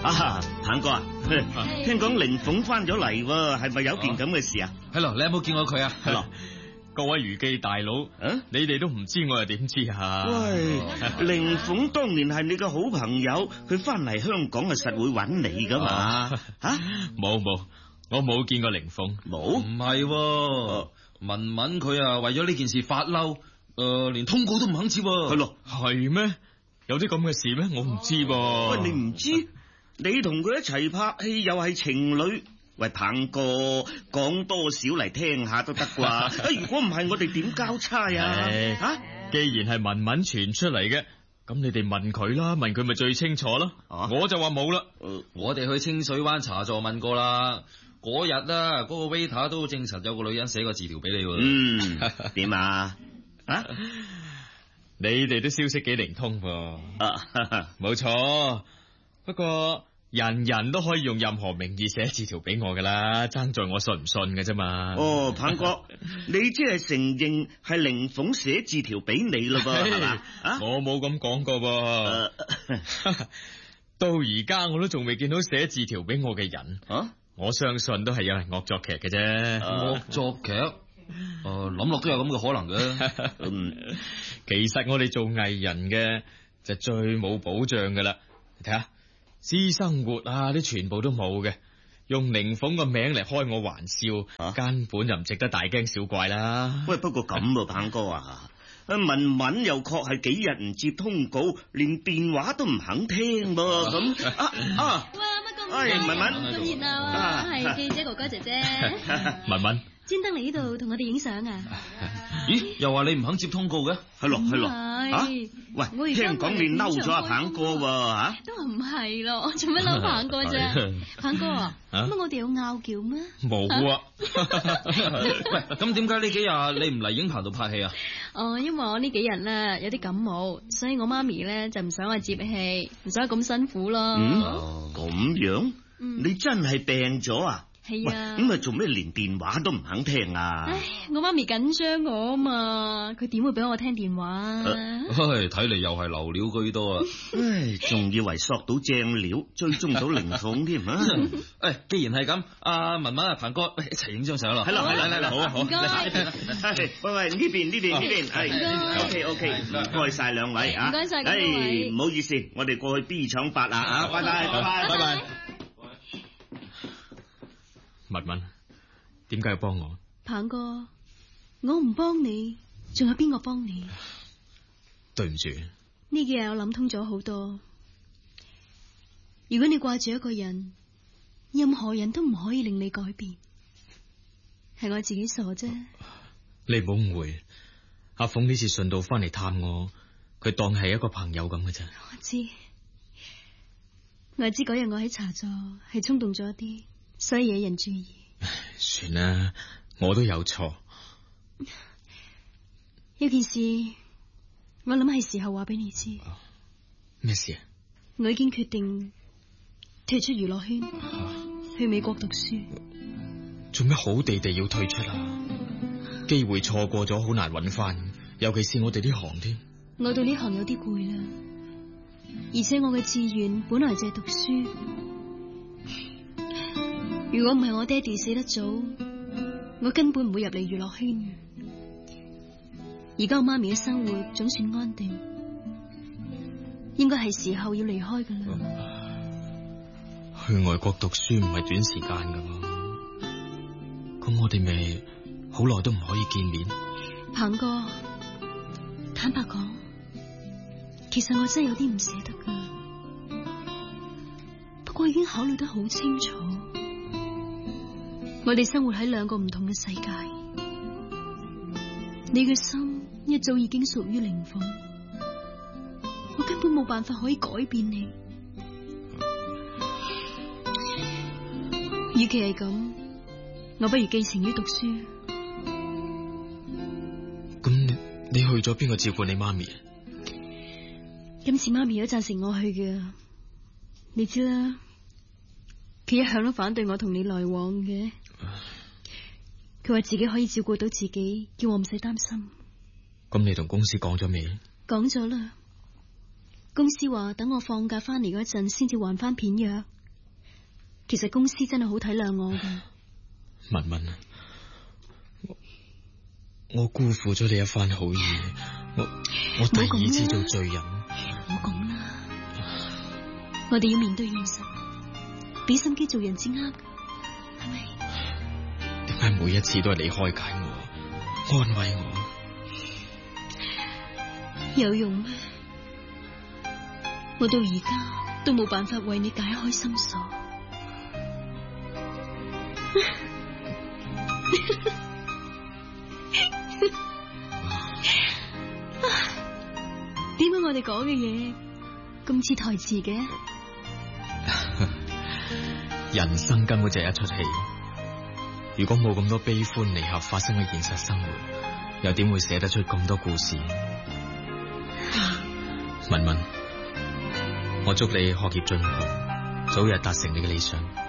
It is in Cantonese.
鵬哥啊，聽講凌鳳翻咗嚟喎，係咪有件咁嘅事啊？ 係咯，你有冇見過佢啊？ 係咯， 各位漁記大佬，你哋都唔知，我又點知啊？ 喂，凌鳳當年係你嘅好朋友，佢翻嚟香港啊，實會揾你噶嘛？ 冇，我冇見過凌鳳。 冇？ 唔係，文文佢啊為咗呢件事發嬲，連通告都唔肯接。 係咯， 係咩？有啲咁嘅事咩？我唔知噃。 喂，你唔知？你同佢一齊拍戲又係情侶，喂，鵬哥講多少嚟聽下都得啩？如果唔係，我哋點交差啊？ 既然係文文傳出嚟嘅，咁你哋問佢啦，問佢咪最清楚咯。我就話冇啦。 我哋去清水灣茶座問過啦，嗰日啊，嗰個 waiter 都證實有個女人寫個字條俾你。 點啊？ 你哋都消息幾靈通噃。冇錯，不過人人都可以用任何名義寫字條俾我噶啦，爭在我信唔信嘅啫嘛。 鵬哥，你即係承認係凌鳳寫字條俾你嘞噃？係嘛？ 我冇咁講過噃。到而家我都仲未見到寫字條俾我嘅人。我相信都係有人惡作劇嘅啫。 惡作劇？諗落都有咁嘅可能嘅。 其實我哋做藝人嘅就最冇保障噶啦。你睇下私生活啊，啲全部都冇嘅。用凌鳳個名嚟開我玩笑，根本就唔值得大驚小怪啦。 喂，不過咁噃，鵬哥啊，文文又確係幾日唔接通告，連電話都唔肯聽噃。咁文文咁熱鬧啊，係記者哥哥姐姐。 文文專登嚟呢度同我哋影相啊！ 咦，又話你唔肯接通告嘅？ 係咯。喂，聽講你嬲咗阿鵬哥喎？ 都唔係咯，做乜嬲鵬哥啫？鵬哥啊，乜我哋有拗撬咩？ 冇啊！ 喂，咁點解呢幾日你唔嚟影棚度拍戲啊？ 因為我呢幾日咧有啲感冒，所以我媽咪咧就唔想我接戲，唔想咁辛苦咯。 咁樣？你真係病咗啊？ 係啊， 咁做咩連電話都唔肯聽啊？ 我媽咪緊張我啊嘛，佢點會俾我聽電話啊？ 睇嚟又係流料居多啊！ 仲以為索到正料，追蹤到凌鳳添啊！ 既然係咁，阿文文啊，鵬哥一齊影張相咯。 係啦，嚟，好， 唔該。 喂，呢邊，係 OK，唔該晒兩位啊！ 唔該晒各位。 唔好意思，我哋過去 B 廠八啦，拜拜。 文文，點解要幫我？ 鵬哥，我唔幫你，仲有邊個幫你？ 對唔住。 呢幾日我諗通咗好多。如果你掛住一個人，任何人都唔可以令你改變。係我自己傻啫。 你唔好誤會，阿鳳呢次順道翻嚟探我，佢當係一個朋友咁嘅啫。 我知嗰日我喺茶座係衝動咗一啲，所以惹人注意。 算啦，我都有錯。 有件事，我諗係時候話俾你知。 咩事啊？ 我已經決定退出娛樂圈，去美國讀書。 做咩好地地要退出啊？機會錯過咗，好難搵翻，尤其是我哋呢行添。 我對呢行有啲攰啦，而且我嘅志願本來就係讀書。如果唔係我爹哋死得早，我根本唔會入嚟娛樂圈。而家我媽咪嘅生活總算安定，應該係時候要離開噶啦。 去外國讀書唔係短時間噶嘛，咁我哋咪好耐都唔可以見面。 鵬哥，坦白講，其實我真係有啲唔捨得噶，不過已經考慮得好清楚。我哋生活喺兩個唔同嘅世界，你嘅心一早已經屬於凌鳳，我根本冇辦法可以改變你。與其係咁，我不如寄情於讀書。 咁你去咗邊個照顧你媽咪？ 今次媽咪都贊成我去嘅，你知啦，佢一向都反對我同你來往嘅。佢話自己可以照顧到自己，叫我唔使擔心。 咁你同公司講咗未？ 講咗啦， 公司話等我放假翻嚟嗰陣先至還翻片約。其實公司真係好體諒我㗎。 文文，我辜負咗你一番好意，我第二次做罪人。 唔好講啦，我哋要面對現實，俾心機做人至啱，係咪？ 點解每一次都係你開解我，安慰我？ 有用咩？我到而家都冇辦法為你解開心鎖。點解我哋講嘅嘢咁似台詞嘅？ 人生根本就係一出戲，如果冇咁多悲歡離合發生喺現實生活，又點會寫得出咁多故事？文文，我祝你學業進步，早日達成你嘅理想。